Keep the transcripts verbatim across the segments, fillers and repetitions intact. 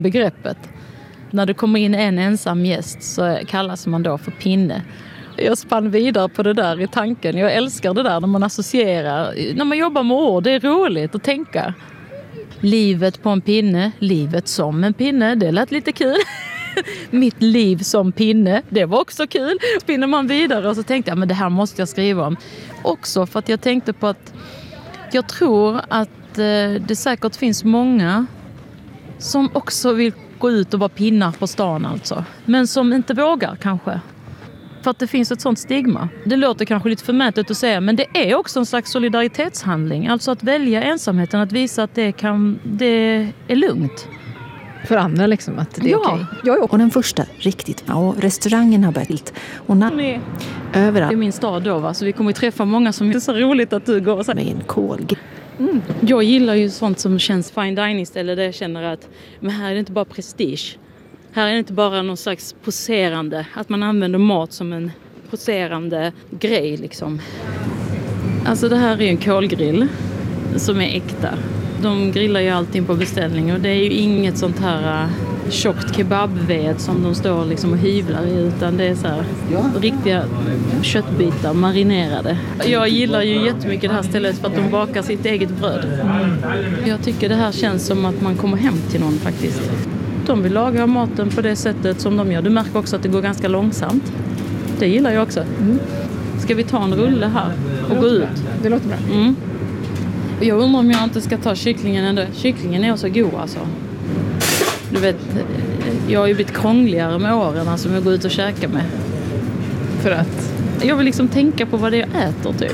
begreppet. När det kommer in en ensam gäst så kallas man då för pinne. Jag spann vidare på det där i tanken. Jag älskar det där när man associerar. När man jobbar med ord, det är roligt att tänka. Livet på en pinne, livet som en pinne, det lät lite kul. Mitt liv som pinne, det var också kul. Spinner man vidare och så tänkte jag, men det här måste jag skriva om. Också för att jag tänkte på att jag tror att eh, det säkert finns många som också vill gå ut och vara pinnar på stan alltså. Men som inte vågar kanske. För att det finns ett sånt stigma. Det låter kanske lite förmätet att säga, men det är också en slags solidaritetshandling. Alltså att välja ensamheten, att visa att det, kan, det är lugnt. För andra liksom, att det är ja. okej. Ja, och den första riktigt, och restaurangen har börjat. Och na- överallt. Det är min stad då, va? Så vi kommer att träffa många som är så roligt att du går och så. Med en kol. Mm. Jag gillar ju sånt som känns fine dining ställe där jag känner att men här är det inte bara prestige. Här är det inte bara någon slags poserande, att man använder mat som en poserande grej liksom. Alltså det här är en kolgrill som är äkta. De grillar ju allting på beställning och det är ju inget sånt här uh, tjockt kebabved som de står liksom och hyvlar i, utan det är så här riktiga köttbitar marinerade. Jag gillar ju jättemycket det här stället för att de bakar sitt eget bröd. Jag tycker det här känns som att man kommer hem till någon faktiskt. De vill laga maten på det sättet som de gör. Du märker också att det går ganska långsamt. Det gillar jag också. Mm. Ska vi ta en rulle här och gå ut? Det låter bra. Mm. Jag undrar om jag inte ska ta kycklingen ändå. Kycklingen är så god alltså. Du vet, jag har ju blivit krångligare med åren alltså, som jag går ut och käkar med. För att? Jag vill liksom tänka på vad det är jag äter typ.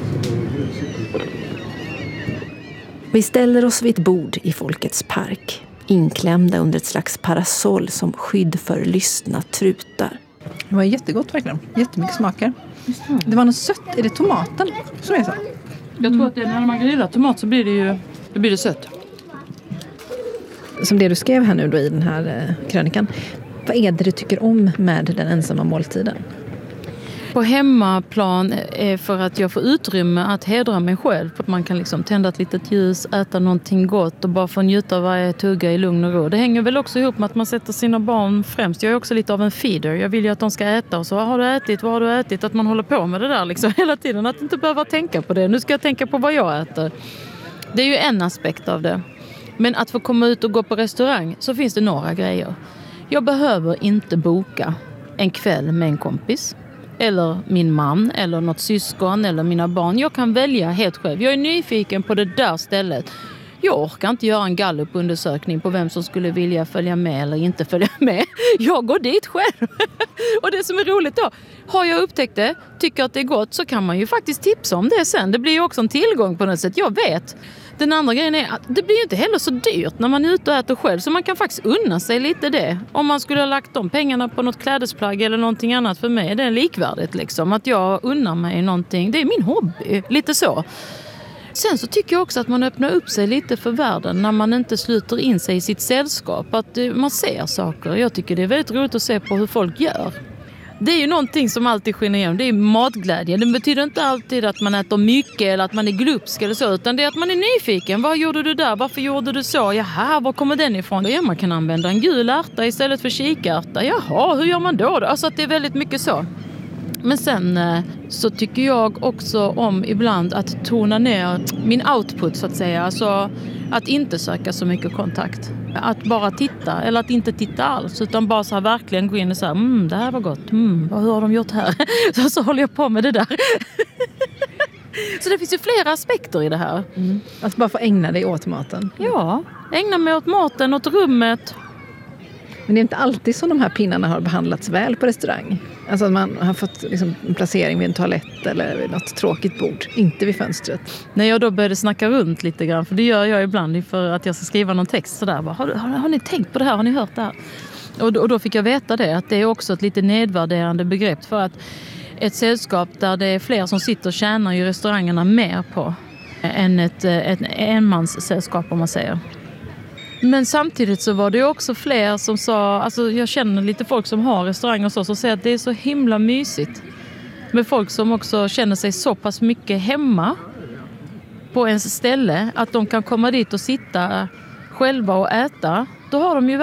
Vi ställer oss vid ett bord i Folkets park. Inklämda under ett slags parasoll som skydd för lystna trutar. Det var jättegott verkligen. Jättemycket smaker. Det var något sött. Är det tomaten som är så? Jag tror att det, när man grillar tomat så blir det ju det blir det sött. Som det du skrev här nu då i den här eh, krönikan. Vad är det du tycker om med den ensamma måltiden? På hemmaplan är för att jag får utrymme att hedra mig själv. För att man kan liksom tända ett litet ljus, äta någonting gott och bara få njuta av varje tugga i lugn och ro. Det hänger väl också ihop med att man sätter sina barn främst. Jag är också lite av en feeder. Jag vill ju att de ska äta och så, har du ätit, vad har du ätit? Att man håller på med det där liksom hela tiden. Att inte behöva tänka på det. Nu ska jag tänka på vad jag äter. Det är ju en aspekt av det. Men att få komma ut och gå på restaurang så finns det några grejer. Jag behöver inte boka en kväll med en kompis. Eller min man, eller något syskon, eller mina barn. Jag kan välja helt själv. Jag är nyfiken på det där stället. Jag orkar inte göra en gallupundersökning på vem som skulle vilja följa med eller inte följa med. Jag går dit själv. Och det som är roligt då, har jag upptäckt det, tycker att det är gott, så kan man ju faktiskt tipsa om det sen. Det blir ju också en tillgång på något sätt. Jag vet. Den andra grejen är att det blir ju inte heller så dyrt när man är ute och äter själv. Så man kan faktiskt unna sig lite det. Om man skulle ha lagt de pengarna på något klädesplagg eller någonting annat, för mig är det likvärdigt liksom. Att jag unnar mig någonting. Det är min hobby. Lite så. Sen så tycker jag också att man öppnar upp sig lite för världen när man inte sluter in sig i sitt sällskap. Att man ser saker. Jag tycker det är väldigt roligt att se på hur folk gör. Det är ju någonting som alltid skiner igenom. Det är matglädje. Det betyder inte alltid att man äter mycket eller att man är glupsk eller så. Utan det är att man är nyfiken. Vad gjorde du där? Varför gjorde du så? Jaha, var kommer den ifrån? Ja, man kan använda en gul ärta istället för kikärta. Jaha, hur gör man då? Alltså att det är väldigt mycket så. Men sen så tycker jag också om ibland att tona ner min output så att säga. Alltså att inte söka så mycket kontakt. Att bara titta, eller att inte titta alls, utan bara så här verkligen gå in och säga, mm, det här var gott, mm, vad hur har de gjort här? Så, så håller jag på med det där. Så det finns ju flera aspekter i det här. Mm. Att bara få ägna dig åt maten. Ja, ägna mig åt maten, åt rummet. Men det är inte alltid som de här pinnarna har behandlats väl på restaurang. Alltså att man har fått liksom en placering vid en toalett eller vid något tråkigt bord. Inte vid fönstret. När jag då började snacka runt lite grann, för det gör jag ibland för att jag ska skriva någon text sådär. Bara, har, har, har ni tänkt på det här? Har ni hört det här? Och då, och då fick jag veta det, att det är också ett lite nedvärderande begrepp. För att ett sällskap där det är fler som sitter och tjänar ju restaurangerna mer på än ett, ett enmanssällskap om man säger. Men samtidigt så var det också fler som sa, alltså jag känner lite folk som har restauranger och så, som säger att det är så himla mysigt. Med folk som också känner sig så pass mycket hemma på ens ställe att de kan komma dit och sitta själva och äta. Då har de ju